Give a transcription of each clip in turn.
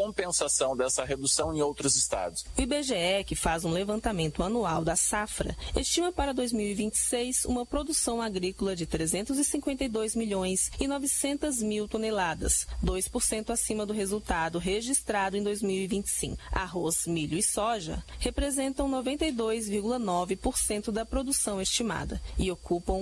compensação dessa redução em outros estados. O IBGE, que faz um levantamento anual da safra, estima para 2026 uma produção agrícola de 352 milhões e 900 mil toneladas, 2% acima do resultado registrado em 2025. Arroz, milho e soja representam 92,9% da produção estimada e ocupam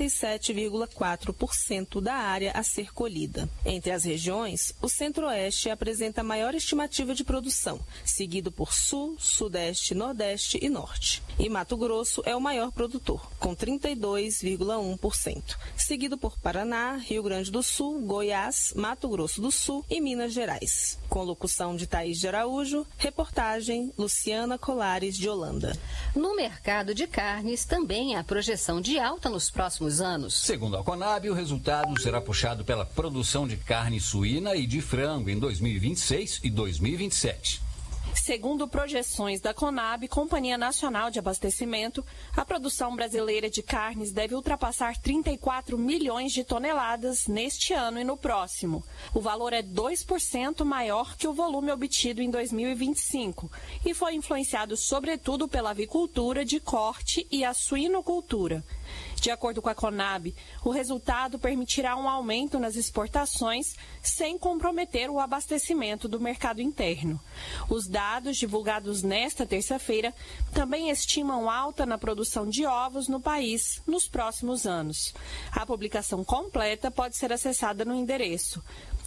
87,4% da área a ser colhida. Entre as regiões, o Centro-Oeste apresenta a maior estimativa de produção, seguido por Sul, Sudeste, Nordeste e Norte. E Mato Grosso é o maior produtor, com 32,1%, seguido por Paraná, Rio Grande do Sul, Goiás, Mato Grosso do Sul e Minas Gerais. Com locução de Thaís de Araújo, reportagem Luciana Colares de Holanda. No mercado de carnes, também há projeção de alta nos próximos anos. Segundo a Conab, o resultado será puxado pela produção de carne suína e de frango em 2026 e 2027. Segundo projeções da Conab, Companhia Nacional de Abastecimento, a produção brasileira de carnes deve ultrapassar 34 milhões de toneladas neste ano e no próximo. O valor é 2% maior que o volume obtido em 2025 e foi influenciado sobretudo pela avicultura de corte e a suinocultura. De acordo com a Conab, o resultado permitirá um aumento nas exportações sem comprometer o abastecimento do mercado interno. Os dados divulgados nesta terça-feira também estimam alta na produção de ovos no país nos próximos anos. A publicação completa pode ser acessada no endereço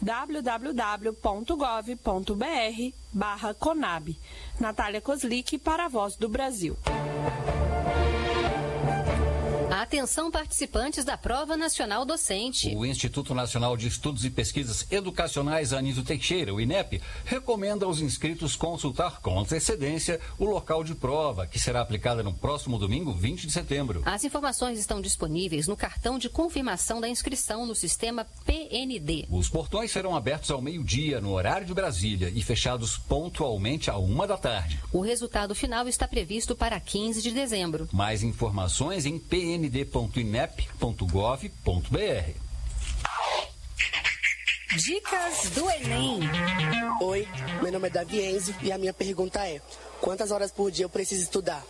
www.gov.br/Conab. Natália Kozlik para a Voz do Brasil. Atenção, participantes da Prova Nacional Docente. O Instituto Nacional de Estudos e Pesquisas Educacionais Anísio Teixeira, o INEP, recomenda aos inscritos consultar com antecedência o local de prova, que será aplicada no próximo domingo, 20 de setembro. As informações estão disponíveis no cartão de confirmação da inscrição no sistema PND. Os portões serão abertos ao meio-dia, no horário de Brasília, e fechados pontualmente à 13h. O resultado final está previsto para 15 de dezembro. Mais informações em pnd.inep.gov.br. Dicas do Enem. Oi, meu nome é Davi Enzo e a minha pergunta é: quantas horas por dia eu preciso estudar?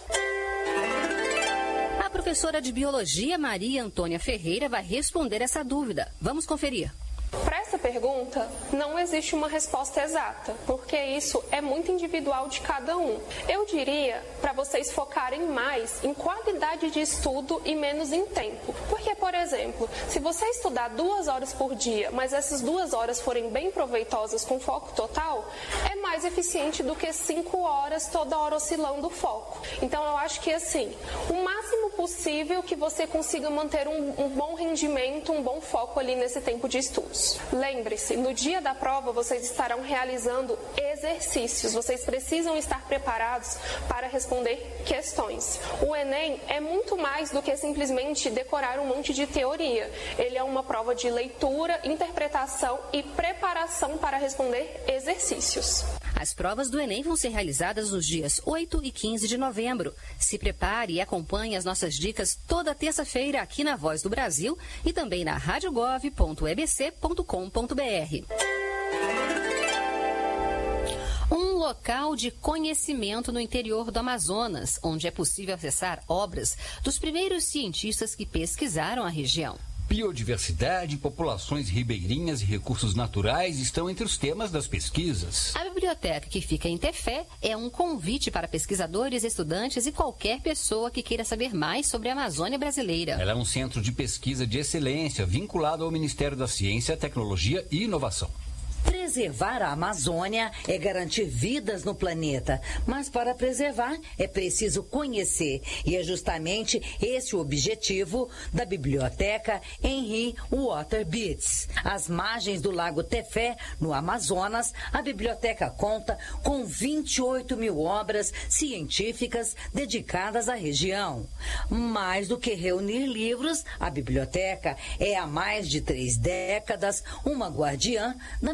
A professora de Biologia Maria Antônia Ferreira vai responder essa dúvida. Vamos conferir. Para essa pergunta, não existe uma resposta exata, porque isso é muito individual de cada um. Eu diria para vocês focarem mais em qualidade de estudo e menos em tempo. Porque, por exemplo, se você estudar 2 horas por dia, mas essas 2 horas forem bem proveitosas com foco total, é mais eficiente do que 5 horas toda hora oscilando o foco. Então, eu acho que, assim, o máximo possível que você consiga manter um bom rendimento, um bom foco ali nesse tempo de estudos. Lembre-se, no dia da prova vocês estarão realizando exercícios, vocês precisam estar preparados para responder questões. O Enem é muito mais do que simplesmente decorar um monte de teoria. Ele é uma prova de leitura, interpretação e preparação para responder exercícios. As provas do Enem vão ser realizadas nos dias 8 e 15 de novembro. Se prepare e acompanhe as nossas dicas toda terça-feira aqui na Voz do Brasil e também na radiogov.ebc.com.br. Um local de conhecimento no interior do Amazonas, onde é possível acessar obras dos primeiros cientistas que pesquisaram a região. Biodiversidade, populações ribeirinhas e recursos naturais estão entre os temas das pesquisas. A biblioteca, que fica em Tefé, é um convite para pesquisadores, estudantes e qualquer pessoa que queira saber mais sobre a Amazônia brasileira. Ela é um centro de pesquisa de excelência vinculado ao Ministério da Ciência, Tecnologia e Inovação. Preservar a Amazônia é garantir vidas no planeta, mas para preservar é preciso conhecer, e é justamente esse o objetivo da Biblioteca Henri Waterbeats. Às margens do Lago Tefé, no Amazonas, a biblioteca conta com 28 mil obras científicas dedicadas à região. Mais do que reunir livros, a biblioteca é há mais de 3 décadas uma guardiã da memória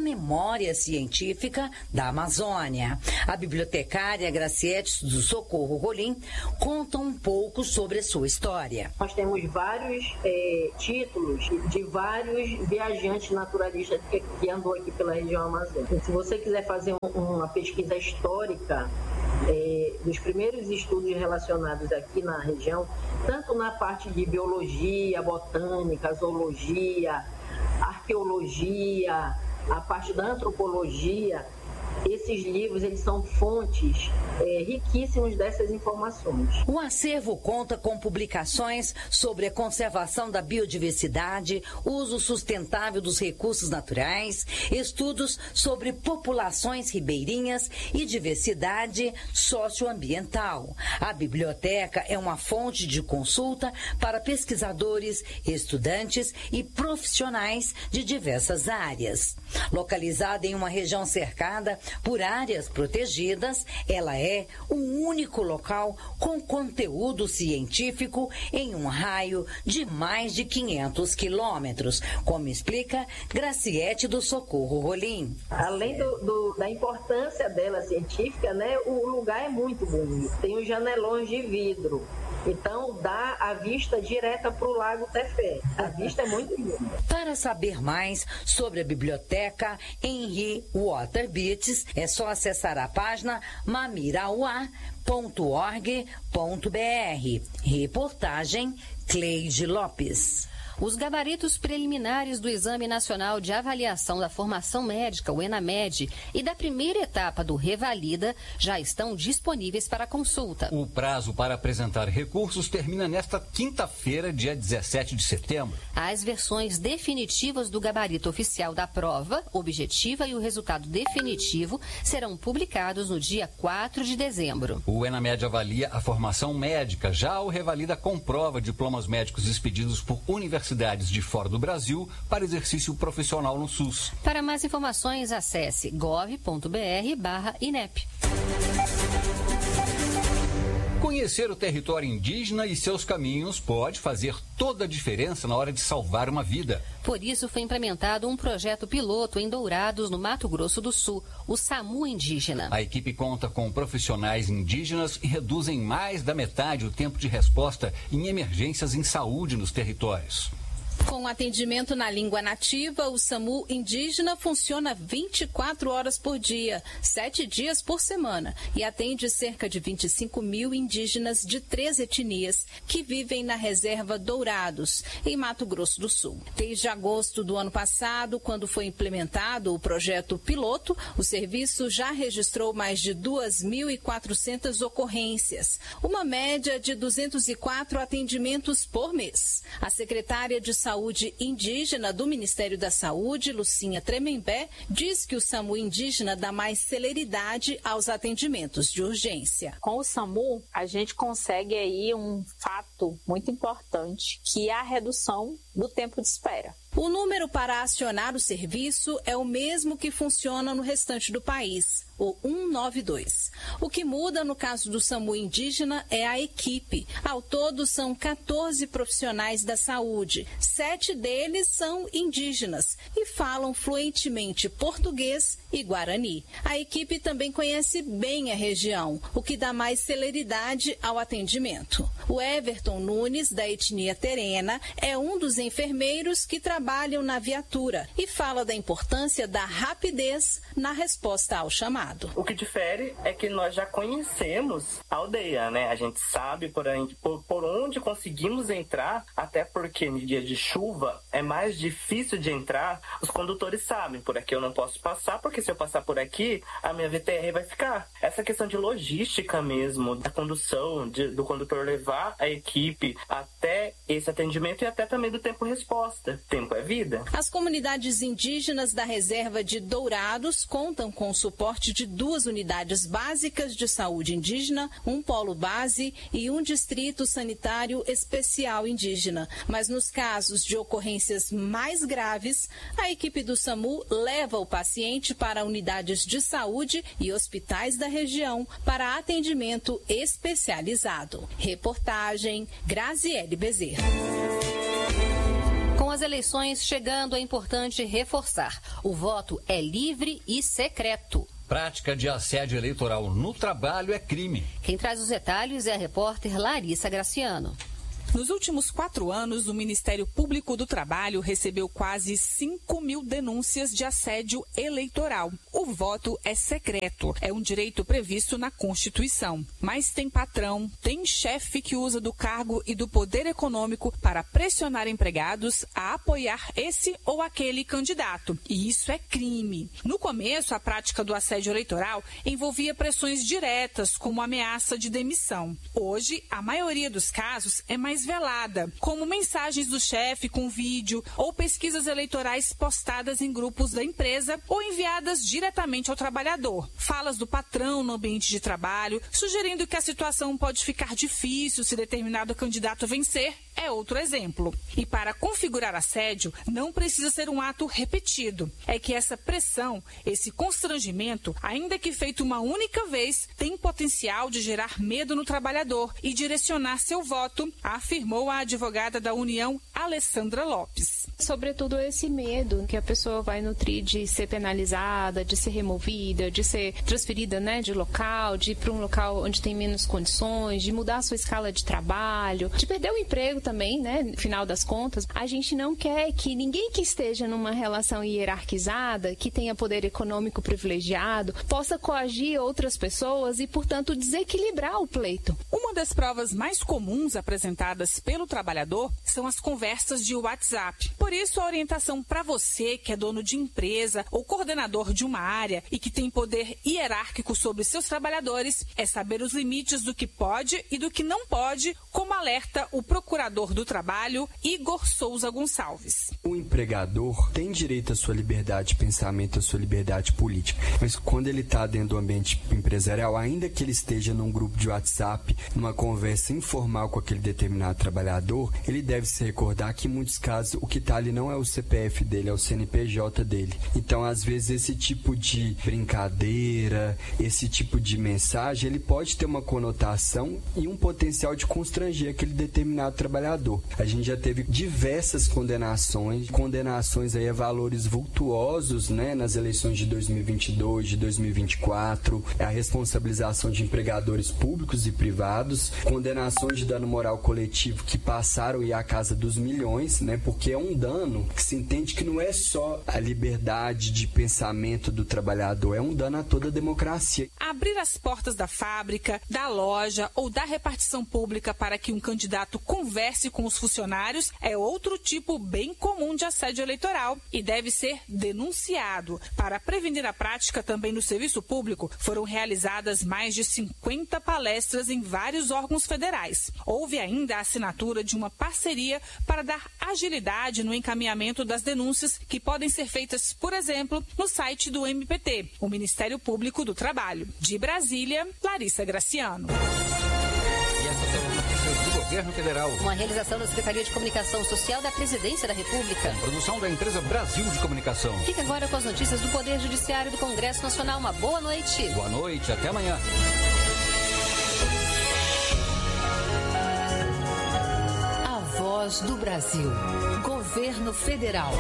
Memória Científica da Amazônia. A bibliotecária Graciete do Socorro Rolim conta um pouco sobre a sua história. Nós temos vários títulos de vários viajantes naturalistas que andou aqui pela região amazônica. Se você quiser fazer uma pesquisa histórica dos primeiros estudos relacionados aqui na região, tanto na parte de biologia, botânica, zoologia, arqueologia, a parte da antropologia, esses livros eles são fontes riquíssimas dessas informações. O acervo conta com publicações sobre a conservação da biodiversidade, uso sustentável dos recursos naturais, estudos sobre populações ribeirinhas e diversidade socioambiental. A biblioteca é uma fonte de consulta para pesquisadores, estudantes e profissionais de diversas áreas. Localizada em uma região cercada por áreas protegidas, ela é o único local com conteúdo científico em um raio de mais de 500 quilômetros, como explica Graciete do Socorro Rolim. Além da importância dela científica, né, o lugar é muito bonito. Tem os janelões de vidro. Então, dá a vista direta para o Lago Tefé. A vista é muito linda. Para saber mais sobre a biblioteca Henri Waterbeats, é só acessar a página mamirauá.org.br. Reportagem Cleide Lopes. Os gabaritos preliminares do Exame Nacional de Avaliação da Formação Médica, o ENAMED, e da primeira etapa do Revalida já estão disponíveis para consulta. O prazo para apresentar recursos termina nesta quinta-feira, dia 17 de setembro. As versões definitivas do gabarito oficial da prova, objetiva e o resultado definitivo serão publicados no dia 4 de dezembro. O ENAMED avalia a formação médica, já o Revalida comprova diplomas médicos expedidos por universidades de fora do Brasil para exercício profissional no SUS. Para mais informações, acesse gov.br/INEP. Conhecer o território indígena e seus caminhos pode fazer toda a diferença na hora de salvar uma vida. Por isso, foi implementado um projeto piloto em Dourados, no Mato Grosso do Sul, o SAMU Indígena. A equipe conta com profissionais indígenas e reduz em mais da metade o tempo de resposta em emergências em saúde nos territórios. Com atendimento na língua nativa, o SAMU Indígena funciona 24 horas por dia, 7 dias por semana e atende cerca de 25 mil indígenas de 3 etnias que vivem na reserva Dourados, em Mato Grosso do Sul. Desde agosto do ano passado, quando foi implementado o projeto piloto, o serviço já registrou mais de 2.400 ocorrências, uma média de 204 atendimentos por mês. A secretária de Saúde Indígena do Ministério da Saúde, Lucinha Tremembé, diz que o SAMU Indígena dá mais celeridade aos atendimentos de urgência. Com o SAMU, a gente consegue aí um fato muito importante, que é a redução do tempo de espera. O número para acionar o serviço é o mesmo que funciona no restante do país, o 192. O que muda no caso do SAMU Indígena é a equipe. Ao todo, são 14 profissionais da saúde. 7 deles são indígenas e falam fluentemente português e guarani. A equipe também conhece bem a região, o que dá mais celeridade ao atendimento. O Everton Nunes, da etnia terena, é um dos enfermeiros que trabalham na viatura e fala da importância da rapidez na resposta ao chamado. O que difere é que nós já conhecemos a aldeia, né? A gente sabe por onde conseguimos entrar, até porque no dia de chuva é mais difícil de entrar. Os condutores sabem, por aqui eu não posso passar, porque se eu passar por aqui, a minha VTR vai ficar. Essa questão de logística mesmo, da condução, do condutor levar a equipe até esse atendimento e até também do tempo-resposta. Tempo é vida. As comunidades indígenas da reserva de Dourados contam com o suporte de 2 unidades básicas de saúde indígena, um polo base e um distrito sanitário especial indígena. Mas nos casos de ocorrências mais graves, a equipe do SAMU leva o paciente para unidades de saúde e hospitais da região para atendimento especializado. Reportagem Graziele Bezerra. Com as eleições chegando, é importante reforçar: o voto é livre e secreto. Prática de assédio eleitoral no trabalho é crime. Quem traz os detalhes é a repórter Larissa Graciano. Nos últimos 4 anos, o Ministério Público do Trabalho recebeu quase 5.000 denúncias de assédio eleitoral. O voto é secreto, é um direito previsto na Constituição. Mas tem patrão, tem chefe que usa do cargo e do poder econômico para pressionar empregados a apoiar esse ou aquele candidato. E isso é crime. No começo, a prática do assédio eleitoral envolvia pressões diretas, como ameaça de demissão. Hoje, a maioria dos casos é mais velada, como mensagens do chefe com vídeo ou pesquisas eleitorais postadas em grupos da empresa ou enviadas diretamente ao trabalhador. Falas do patrão no ambiente de trabalho, sugerindo que a situação pode ficar difícil se determinado candidato vencer, é outro exemplo. E para configurar assédio, não precisa ser um ato repetido. É que essa pressão, esse constrangimento, ainda que feito uma única vez, tem potencial de gerar medo no trabalhador e direcionar seu voto, afirmou a advogada da União, Alessandra Lopes. Sobretudo esse medo que a pessoa vai nutrir de ser penalizada, de ser removida, de ser transferida, de local, de ir para um local onde tem menos condições, de mudar a sua escala de trabalho, de perder o emprego também, no final das contas. A gente não quer que ninguém que esteja numa relação hierarquizada, que tenha poder econômico privilegiado, possa coagir outras pessoas e, portanto, desequilibrar o pleito. Uma das provas mais comuns apresentadas pelo trabalhador são as conversas de WhatsApp. Por isso, a orientação para você que é dono de empresa ou coordenador de uma área e que tem poder hierárquico sobre seus trabalhadores é saber os limites do que pode e do que não pode, como alerta o procurador do trabalho, Igor Souza Gonçalves. O empregador tem direito à sua liberdade de pensamento, à sua liberdade política, mas quando ele está dentro do ambiente empresarial, ainda que ele esteja num grupo de WhatsApp, numa conversa informal com aquele determinado trabalhador, ele deve se recordar que em muitos casos o que está ali não é o CPF dele, é o CNPJ dele. Então, às vezes, esse tipo de brincadeira, esse tipo de mensagem, ele pode ter uma conotação e um potencial de constranger aquele determinado trabalhador. A gente já teve diversas condenações aí a valores vultuosos, nas eleições de 2022, de 2024, a responsabilização de empregadores públicos e privados, condenações de dano moral coletivo que passaram a casa dos milhões, porque é um dano que se entende que não é só a liberdade de pensamento do trabalhador, é um dano a toda a democracia. Abrir as portas da fábrica, da loja ou da repartição pública para que um candidato converse com os funcionários é outro tipo bem comum de assédio eleitoral e deve ser denunciado. Para prevenir a prática também no serviço público, foram realizadas mais de 50 palestras em vários órgãos federais. Houve ainda a assinatura de uma parceria para dar agilidade no encaminhamento das denúncias que podem ser feitas, por exemplo, no site do MPT, o Ministério Público do Trabalho. De Brasília, Larissa Graciano. E essas são notícias do Governo Federal. Uma realização da Secretaria de Comunicação Social da Presidência da República. Produção da empresa Brasil de Comunicação. Fica agora com as notícias do Poder Judiciário do Congresso Nacional. Uma boa noite. Boa noite, até amanhã. Voz do Brasil. Governo Federal.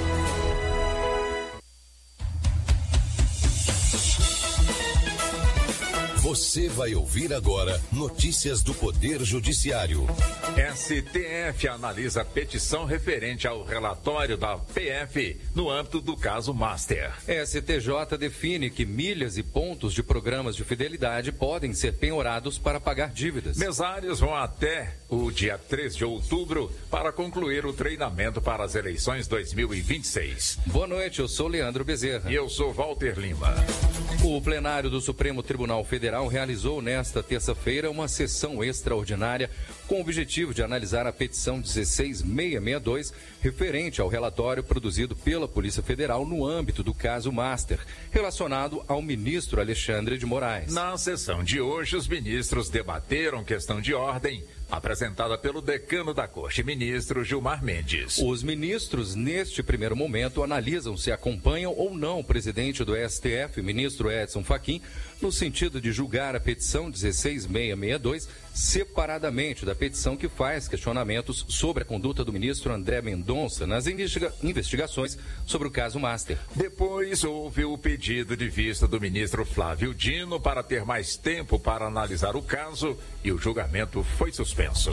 Você vai ouvir agora notícias do Poder Judiciário. STF analisa petição referente ao relatório da PF no âmbito do caso Master. STJ define que milhas e pontos de programas de fidelidade podem ser penhorados para pagar dívidas. Mesários vão até o dia 3 de outubro para concluir o treinamento para as eleições 2026. Boa noite, eu sou Leandro Bezerra. E eu sou Walter Lima. O plenário do Supremo Tribunal Federal realizou nesta terça-feira uma sessão extraordinária com o objetivo de analisar a petição 16662 referente ao relatório produzido pela Polícia Federal no âmbito do caso Master, relacionado ao ministro Alexandre de Moraes. Na sessão de hoje, os ministros debateram questão de ordem apresentada pelo decano da Corte, ministro Gilmar Mendes. Os ministros, neste primeiro momento, analisam se acompanham ou não o presidente do STF, ministro Edson Fachin, no sentido de julgar julgar a petição 16662 separadamente da petição que faz questionamentos sobre a conduta do ministro André Mendonça nas investigações sobre o caso Master. Depois houve o pedido de vista do ministro Flávio Dino para ter mais tempo para analisar o caso e o julgamento foi suspenso.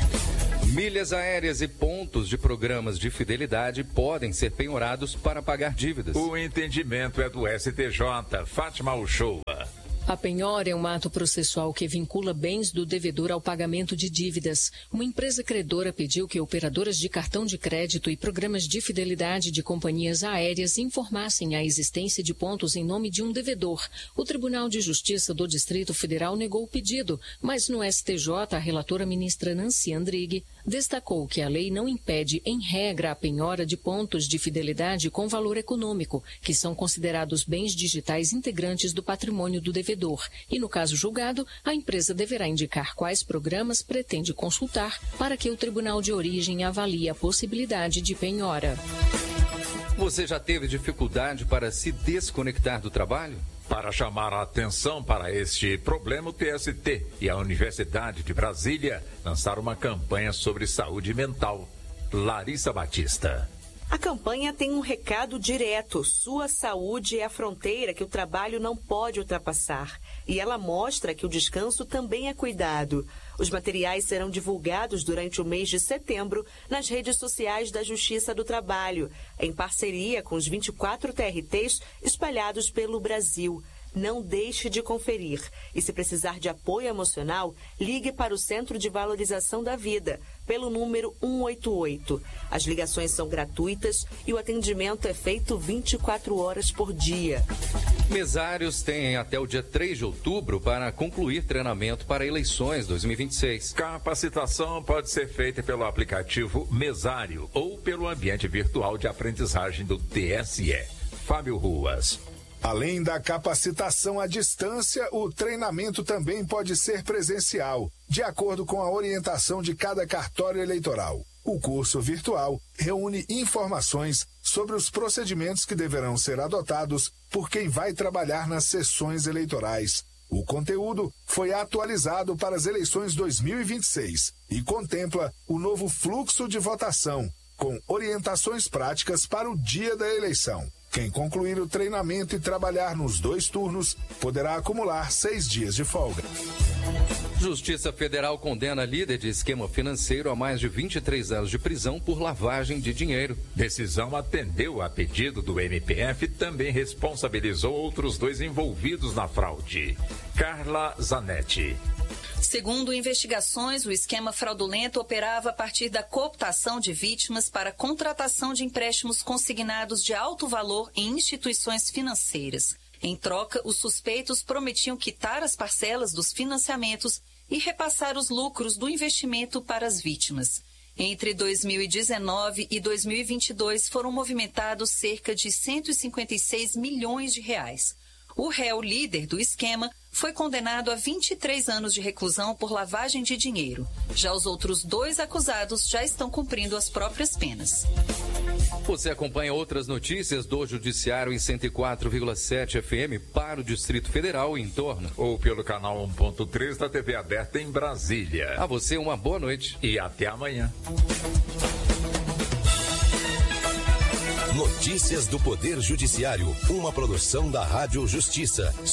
Milhas aéreas e pontos de programas de fidelidade podem ser penhorados para pagar dívidas. O entendimento é do STJ. Fátima Uchoa. A penhora é um ato processual que vincula bens do devedor ao pagamento de dívidas. Uma empresa credora pediu que operadoras de cartão de crédito e programas de fidelidade de companhias aéreas informassem a existência de pontos em nome de um devedor. O Tribunal de Justiça do Distrito Federal negou o pedido, mas no STJ a relatora ministra Nancy Andrighi destacou que a lei não impede, em regra, a penhora de pontos de fidelidade com valor econômico, que são considerados bens digitais integrantes do patrimônio do devedor. E no caso julgado, a empresa deverá indicar quais programas pretende consultar para que o tribunal de origem avalie a possibilidade de penhora. Você já teve dificuldade para se desconectar do trabalho? Para chamar a atenção para este problema, o TST e a Universidade de Brasília lançaram uma campanha sobre saúde mental. Larissa Batista. A campanha tem um recado direto: sua saúde é a fronteira que o trabalho não pode ultrapassar. E ela mostra que o descanso também é cuidado. Os materiais serão divulgados durante o mês de setembro nas redes sociais da Justiça do Trabalho, em parceria com os 24 TRTs espalhados pelo Brasil. Não deixe de conferir. E se precisar de apoio emocional, ligue para o Centro de Valorização da Vida, pelo número 188. As ligações são gratuitas e o atendimento é feito 24 horas por dia. Mesários têm até o dia 3 de outubro para concluir treinamento para eleições 2026. Capacitação pode ser feita pelo aplicativo Mesário ou pelo ambiente virtual de aprendizagem do TSE. Fábio Ruas. Além da capacitação à distância, o treinamento também pode ser presencial, de acordo com a orientação de cada cartório eleitoral. O curso virtual reúne informações sobre os procedimentos que deverão ser adotados por quem vai trabalhar nas sessões eleitorais. O conteúdo foi atualizado para as eleições 2026 e contempla o novo fluxo de votação, com orientações práticas para o dia da eleição. Quem concluir o treinamento e trabalhar nos 2 turnos poderá acumular 6 dias de folga. Justiça Federal condena líder de esquema financeiro a mais de 23 anos de prisão por lavagem de dinheiro. Decisão atendeu a pedido do MPF e também responsabilizou outros 2 envolvidos na fraude. Carla Zanetti. Segundo investigações, o esquema fraudulento operava a partir da cooptação de vítimas para contratação de empréstimos consignados de alto valor em instituições financeiras. Em troca, os suspeitos prometiam quitar as parcelas dos financiamentos e repassar os lucros do investimento para as vítimas. Entre 2019 e 2022 foram movimentados cerca de 156 milhões de reais. O réu líder do esquema foi condenado a 23 anos de reclusão por lavagem de dinheiro. Já os outros 2 acusados já estão cumprindo as próprias penas. Você acompanha outras notícias do Judiciário em 104,7 FM para o Distrito Federal e em torno. Ou pelo canal 1.3 da TV aberta em Brasília. A você uma boa noite. E até amanhã. Notícias do Poder Judiciário, uma produção da Rádio Justiça.